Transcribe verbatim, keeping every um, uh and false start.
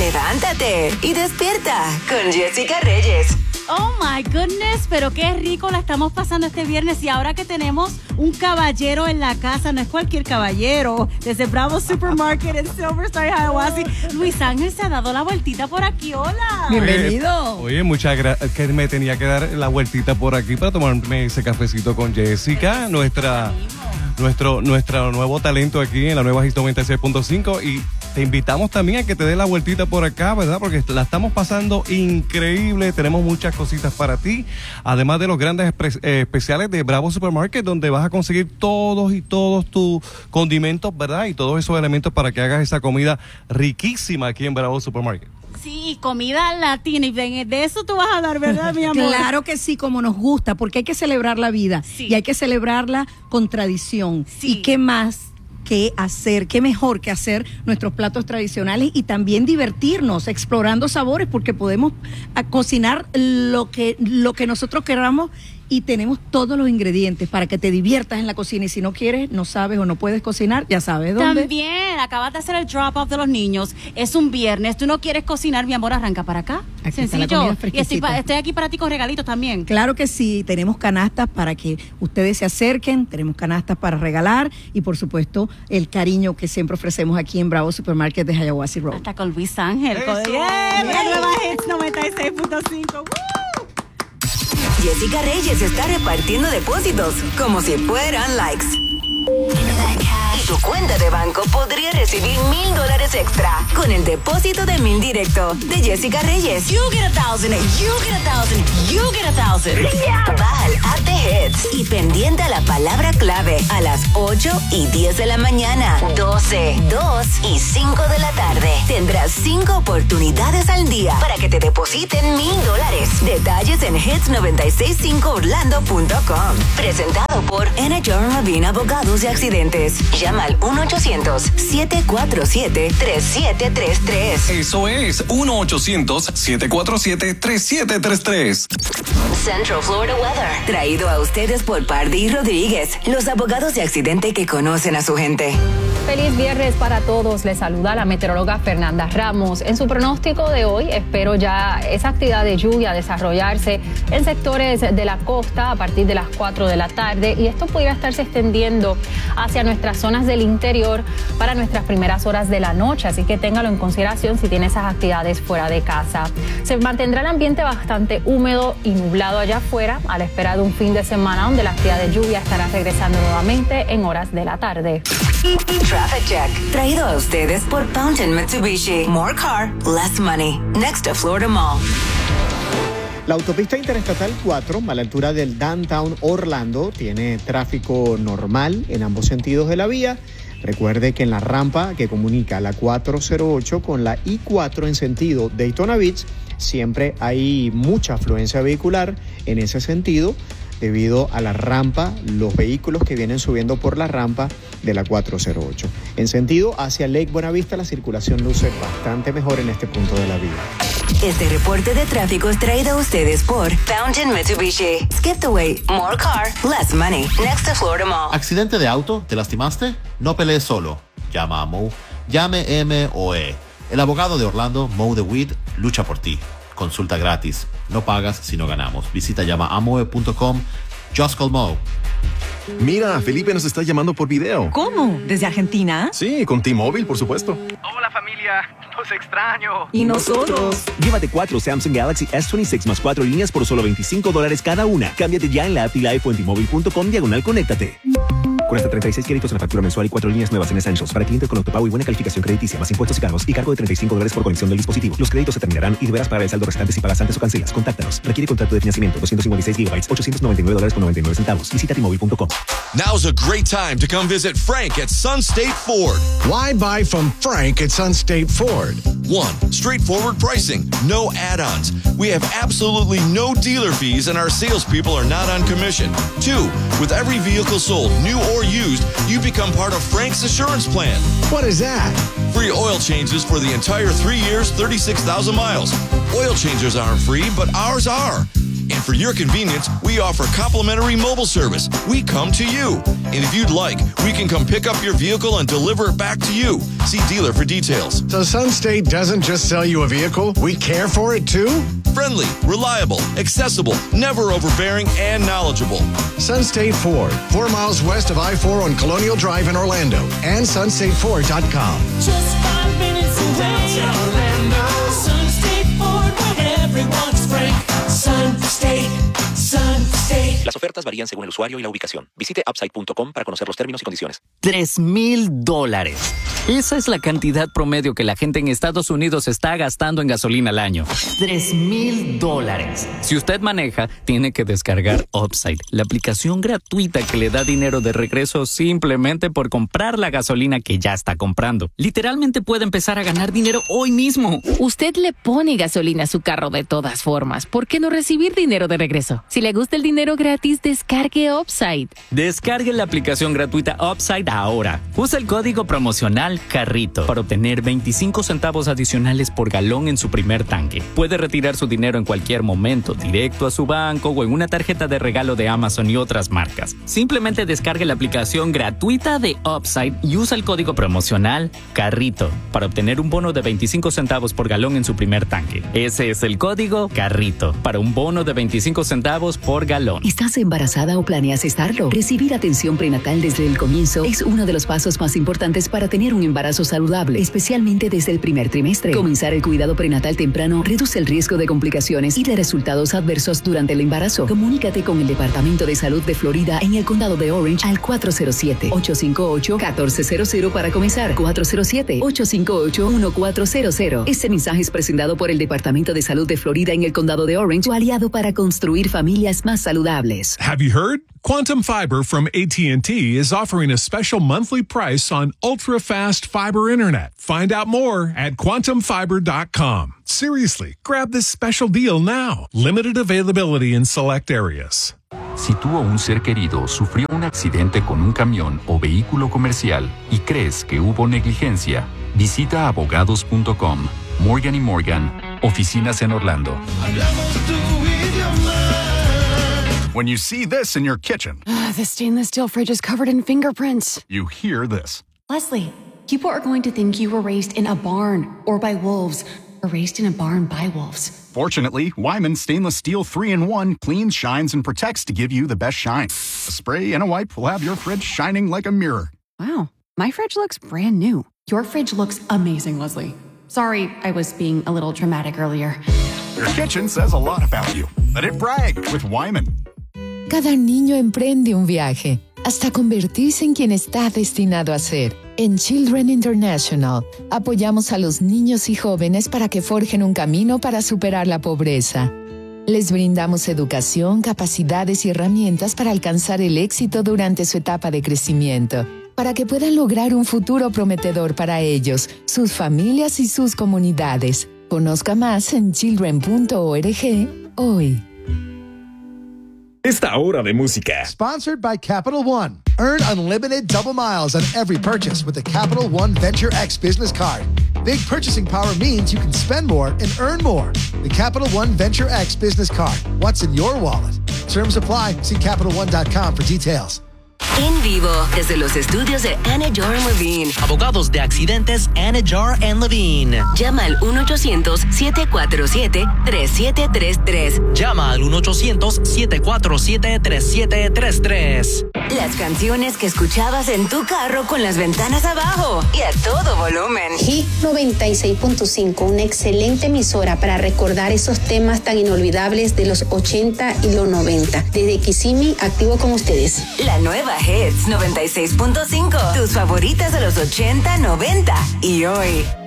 Levántate y despierta con Jessica Reyes. Oh my goodness, pero qué rico la estamos pasando este viernes. Y ahora que tenemos un caballero en la casa, no es cualquier caballero, desde Bravo Supermarket en Silver Star, Hiawassee, Luis Ángel se ha dado la vueltita por aquí. Hola. Bienvenido. Oye, oye muchas gracias, que me tenía que dar la vueltita por aquí para tomarme ese cafecito con Jessica, nuestra, nuestro, nuestro nuevo talento aquí en la nueva Hits noventa y seis punto cinco, y te invitamos también a que te dé la vueltita por acá, ¿verdad? Porque la estamos pasando increíble. Tenemos muchas cositas para ti. Además de los grandes espre- eh, especiales de Bravo Supermarket, donde vas a conseguir todos y todos tus condimentos, ¿verdad? Y todos esos elementos para que hagas esa comida riquísima aquí en Bravo Supermarket. Sí, comida latina, y de, de eso tú vas a hablar, ¿verdad, mi amor? Claro que sí, como nos gusta, porque hay que celebrar la vida. Sí. Y hay que celebrarla con tradición. Sí. ¿Y qué más que hacer? ¿Qué mejor que hacer nuestros platos tradicionales y también divertirnos explorando sabores? Porque podemos a, cocinar lo que, lo que nosotros queramos, y tenemos todos los ingredientes para que te diviertas en la cocina. Y si no quieres, no sabes o no puedes cocinar, ya sabes dónde. También, acabas de hacer el drop-off de los niños. Es un viernes, tú no quieres cocinar, mi amor, arranca para acá. Aquí está la Sencillo. comida Y estoy, fresquecita. pa- estoy aquí para ti con regalitos también. Claro que sí, tenemos canastas para que ustedes se acerquen, tenemos canastas para regalar, y por supuesto el cariño que siempre ofrecemos aquí en Bravo Supermarket de Hiawassee Road. Hasta con Luis Ángel. Eso. Con, yeah, la nueva Hits noventa y seis punto cinco. Jessica Reyes está repartiendo depósitos como si fueran likes. Y tu cuenta de banco podría recibir mil dólares extra con el depósito de mil directo de Jessica Reyes. You get a thousand, you get a thousand, you get a thousand. Baja al app de Hits y pendiente a la palabra clave a las ocho y diez de la mañana, doce, dos y cinco de la tarde. Tendrás cinco oportunidades al día para que te depositen mil dólares. Detalles en hits noventa y seis punto cinco orlando punto com. Presentado por Anna John Rabin Abogados y Accidentes. Llama al uno ochocientos, siete cuatro siete, tres siete tres tres. Eso es uno ochocientos, siete cuatro siete, tres siete tres tres. Central Florida Weather. Traído a ustedes por Pardí Rodríguez, los abogados de accidente que conocen a su gente. Feliz viernes para todos. Les saluda la meteoróloga Fernanda Ramos. En su pronóstico de hoy, espero ya esa actividad de lluvia desarrollarse en sectores de la costa a partir de las cuatro de la tarde, y esto pudiera estarse extendiendo hacia nuestras zonas del interior para nuestras primeras horas de la noche, así que téngalo en consideración si tiene esas actividades fuera de casa. Se mantendrá el ambiente bastante húmedo y nublado allá afuera a la espera de un fin de semana donde la actividad de lluvia estará regresando nuevamente en horas de la tarde. Traffic Check. Traído a ustedes por Fountain Mitsubishi. More car, less money. Next to Florida Mall. La autopista interestatal cuatro, a la altura del Downtown Orlando, tiene tráfico normal en ambos sentidos de la vía. Recuerde que en la rampa que comunica la cuatrocientos ocho con la I cuatro en sentido Daytona Beach, siempre hay mucha afluencia vehicular en ese sentido, debido a la rampa, los vehículos que vienen subiendo por la rampa de la cuatrocientos ocho. En sentido hacia Lake Buenavista, la circulación luce bastante mejor en este punto de la vía. Este reporte de tráfico es traído a ustedes por Fountain Mitsubishi. Skip the wait. More car, less money. Next to Florida Mall. ¿Accidente de auto? ¿Te lastimaste? No pelees solo. Llama a Mo. Llame M O E. El abogado de Orlando, Mo DeWitt, lucha por ti. Consulta gratis. No pagas si no ganamos. Visita llama a moe punto com. Just call Mo. Mira, Felipe nos está llamando por video. ¿Cómo? ¿Desde Argentina? Sí, con T-Mobile, por supuesto. Hola familia, los extraño. ¿Y nosotros? Llévate cuatro Samsung Galaxy S veintiséis más cuatro líneas por solo veinticinco dólares cada una. Cámbiate ya en la app y live o en T-Mobile punto com diagonal conéctate. Con hasta treinta y seis créditos en la factura mensual y cuatro líneas nuevas en Essentials para clientes con autopago y buena calificación crediticia, más impuestos y cargos y cargo de treinta y cinco dólares por conexión del dispositivo. Los créditos se terminarán y deberás pagar el saldo restante si pagas antes o cancelas. Contáctanos. Requiere contrato de financiamiento. doscientos cincuenta y seis gigabytes, ochocientos noventa y nueve dólares con noventa y nueve centavos. Visita T Mobile punto com. Now's a great time to come visit Frank at Sun State Ford. Why buy from Frank at Sun State Ford? One, straightforward pricing, no add-ons. We have absolutely no dealer fees and our salespeople are not on commission. Two, with every vehicle sold, new or used, you become part of Frank's Assurance Plan. What is that? Free oil changes for the entire three years, thirty-six thousand miles. Oil changes aren't free, but ours are. And for your convenience, we offer complimentary mobile service. We come to you. And if you'd like, we can come pick up your vehicle and deliver it back to you. See dealer for details. So Sunstate doesn't just sell you a vehicle, we care for it too? Friendly, reliable, accessible, never overbearing, and knowledgeable. Sunstate Ford, four miles west of I four on Colonial Drive in Orlando, and sunstate ford dot com. Just five minutes away, Orlando. Sunstate Ford, where everyone's frank. Sunstate, Sunstate. Las ofertas varían según el usuario y la ubicación. Visite upside punto com para conocer los términos y condiciones. Tres mil dólares. Esa es la cantidad promedio que la gente en Estados Unidos está gastando en gasolina al año. Tres mil dólares. Si usted maneja, tiene que descargar Upside, la aplicación gratuita que le da dinero de regreso simplemente por comprar la gasolina que ya está comprando. Literalmente puede empezar a ganar dinero hoy mismo. Usted le pone gasolina a su carro de todas formas. ¿Por qué no recibir dinero de regreso? Si le gusta el dinero gratis, descargue Upside. Descargue la aplicación gratuita Upside ahora. Usa el código promocional Carrito para obtener veinticinco centavos adicionales por galón en su primer tanque. Puede retirar su dinero en cualquier momento, directo a su banco o en una tarjeta de regalo de Amazon y otras marcas. Simplemente descargue la aplicación gratuita de Upside y usa el código promocional Carrito para obtener un bono de veinticinco centavos por galón en su primer tanque. Ese es el código Carrito para un bono de veinticinco centavos por galón. ¿Estás embarazada o planeas estarlo? Recibir atención prenatal desde el comienzo es uno de los pasos más importantes para tener un embarazo saludable, especialmente desde el primer trimestre. Comenzar el cuidado prenatal temprano reduce el riesgo de complicaciones y de resultados adversos durante el embarazo. Comunícate con el Departamento de Salud de Florida en el Condado de Orange al cuatro cero siete, ocho cinco ocho, uno cuatro cero cero para comenzar. cuatro cero siete, ocho cinco ocho, uno cuatro cero cero. Este mensaje es presentado por el Departamento de Salud de Florida en el Condado de Orange, tu aliado para construir familias más saludables. Have you heard? Quantum Fiber from A T and T is offering a special monthly price on ultra-fast fiber internet. Find out more at quantum fiber dot com. Seriously, grab this special deal now. Limited availability in select areas. Si tú o un ser querido sufrió un accidente con un camión o vehículo comercial y crees que hubo negligencia, visita abogados punto com. Morgan y Morgan, oficinas en Orlando. When you see this in your kitchen, Uh, the stainless steel fridge is covered in fingerprints. you hear this. Leslie, people are going to think you were raised in a barn or by wolves or raised in a barn by wolves. Fortunately, Wyman Stainless Steel three in one cleans, shines, and protects to give you the best shine. A spray and a wipe will have your fridge shining like a mirror. Wow, my fridge looks brand new. Your fridge looks amazing, Leslie. Sorry, I was being a little dramatic earlier. Your kitchen says a lot about you. Let it brag with Wyman. Cada niño emprende un viaje hasta convertirse en quien está destinado a ser. En Children International, apoyamos a los niños y jóvenes para que forjen un camino para superar la pobreza. Les brindamos educación, capacidades y herramientas para alcanzar el éxito durante su etapa de crecimiento, para que puedan lograr un futuro prometedor para ellos, sus familias y sus comunidades. Conozca más en children punto org hoy. Esta hora de música. Sponsored by Capital One. Earn unlimited double miles on every purchase with the Capital One Venture X business card. Big purchasing power means you can spend more and earn more. The Capital One Venture X business card. What's in your wallet? Terms apply. See Capital One dot com for details. En vivo, desde los estudios de Anidjar and Levine. Abogados de accidentes Anidjar and Levine. Llama al uno ochocientos, siete cuatro siete, tres siete tres tres. Llama al uno ochocientos, siete cuatro siete, tres siete tres tres. Las canciones que escuchabas en tu carro con las ventanas abajo y a todo volumen. Hit noventa y seis punto cinco, una excelente emisora para recordar esos temas tan inolvidables de los ochenta y los noventa. Desde Kissimmee, activo con ustedes. La nueva Hits noventa y seis punto cinco. Tus favoritas de los ochenta, noventa y hoy.